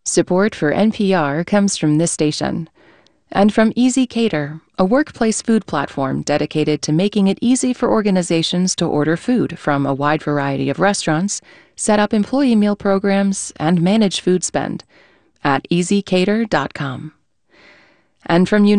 Support for NPR comes from this station. And from ezCater, a workplace food platform dedicated to making it easy for organizations to order food from a wide variety of restaurants, set up employee meal programs, and manage food spend at ezCater.com. And from